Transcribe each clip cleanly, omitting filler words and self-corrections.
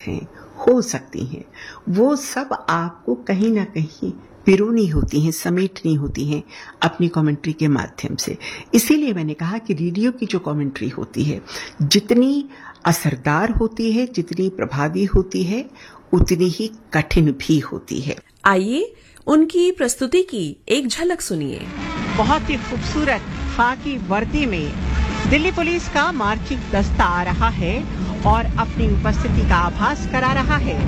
हैं, हो सकती हैं, वो सब आपको कहीं ना कहीं पिरोनी होती हैं, समेटनी होती हैं अपनी कमेंट्री के माध्यम से। इसीलिए मैंने कहा कि रेडियो की जो कमेंट्री होती है जितनी असरदार होती है, जितनी प्रभावी होती है, उतनी ही कठिन भी होती है। आइए उनकी प्रस्तुति की एक झलक सुनिए। बहुत ही खूबसूरत खाकी वर्दी में दिल्ली पुलिस का मार्चिंग दस्ता आ रहा है और अपनी उपस्थिति का आभास करा रहा है।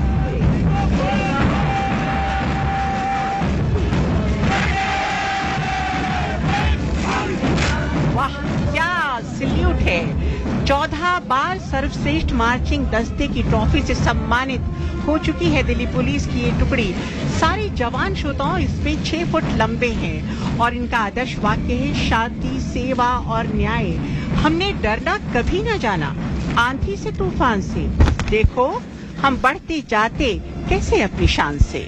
वाह, क्या सल्यूट है। 14 बार सर्वश्रेष्ठ मार्चिंग दस्ते की ट्रॉफी से सम्मानित हो चुकी है दिल्ली पुलिस की ये टुकड़ी। सारे जवान श्रोताओं इसमें 6 फुट लंबे हैं और इनका आदर्श वाक्य है शांति, सेवा और न्याय। हमने डरना कभी न जाना, आंधी से तूफान से, देखो हम बढ़ते जाते कैसे अपनी शान से।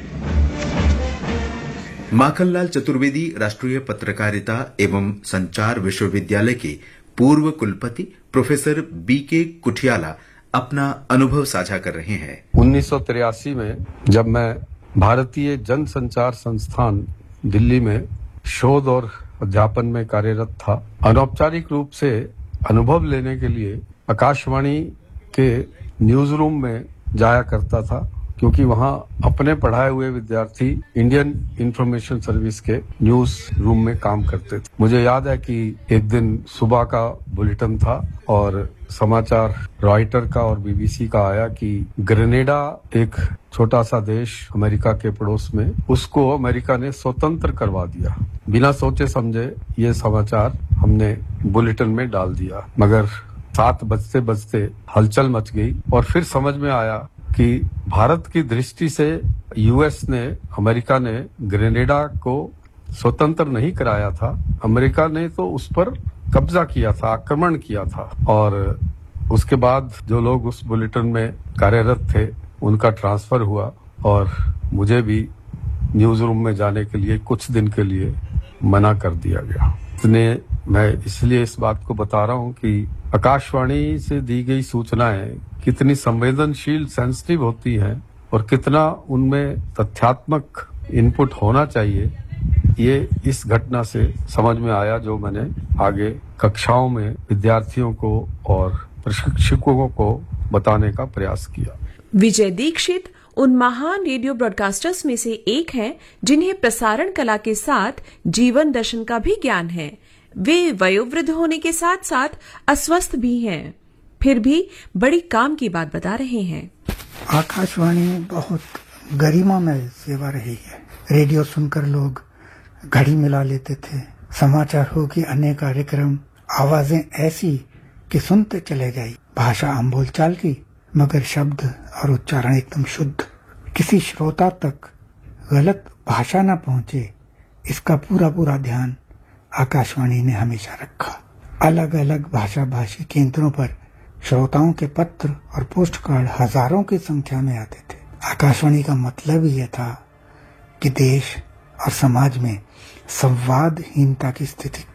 माखनलाल चतुर्वेदी राष्ट्रीय पत्रकारिता एवं संचार विश्वविद्यालय के पूर्व कुलपति प्रोफेसर बीके कुठियाला अपना अनुभव साझा कर रहे हैं। 1983 में जब मैं भारतीय जनसंचार संस्थान दिल्ली में शोध और अध्यापन में कार्यरत था, अनौपचारिक रूप से अनुभव लेने के लिए आकाशवाणी के न्यूज रूम में जाया करता था, क्योंकि वहाँ अपने पढ़ाए हुए विद्यार्थी इंडियन इंफॉर्मेशन सर्विस के न्यूज रूम में काम करते थे। मुझे याद है कि एक दिन सुबह का बुलेटिन था और समाचार रॉयटर का और बीबीसी का आया कि ग्रेनेडा, एक छोटा सा देश अमेरिका के पड़ोस में, उसको अमेरिका ने स्वतंत्र करवा दिया। बिना सोचे समझे ये समाचार हमने बुलेटिन में डाल दिया, मगर 7 बजते बजते हलचल मच गई और फिर समझ में आया कि भारत की दृष्टि से यूएस ने, अमेरिका ने ग्रेनेडा को स्वतंत्र नहीं कराया था, अमेरिका ने तो उस पर कब्जा किया था, आक्रमण किया था। और उसके बाद जो लोग उस बुलेटिन में कार्यरत थे उनका ट्रांसफर हुआ और मुझे भी न्यूज रूम में जाने के लिए कुछ दिन के लिए मना कर दिया गया। मैं इसलिए इस बात को बता रहा हूँ कि आकाशवाणी से दी गई सूचनाएं कितनी संवेदनशील, सेंसिटिव होती हैं और कितना उनमें तथ्यात्मक इनपुट होना चाहिए, ये इस घटना से समझ में आया, जो मैंने आगे कक्षाओं में विद्यार्थियों को और प्रशिक्षकों को बताने का प्रयास किया। विजय दीक्षित उन महान रेडियो ब्रॉडकास्टर्स में से एक हैं जिन्हें प्रसारण कला के साथ जीवन दर्शन का भी ज्ञान है। वे वयोवृद्ध होने के साथ साथ अस्वस्थ भी हैं, फिर भी बड़ी काम की बात बता रहे हैं। आकाशवाणी बहुत गरिमामय सेवा रही है। रेडियो सुनकर लोग घड़ी मिला लेते थे, समाचार हो कि अन्य कार्यक्रम, आवाजें ऐसी कि सुनते चले गए। भाषा आम बोलचाल की, मगर शब्द और उच्चारण एकदम शुद्ध, किसी श्रोता तक गलत भाषा न पहुंचे, इसका पूरा ध्यान आकाशवाणी ने हमेशा रखा। अलग अलग भाषा भाषी केंद्रों पर श्रोताओं के पत्र और पोस्ट कार्ड हजारों की संख्या में आते थे। आकाशवाणी का मतलब यह था कि देश और समाज में संवादहीनता की स्थिति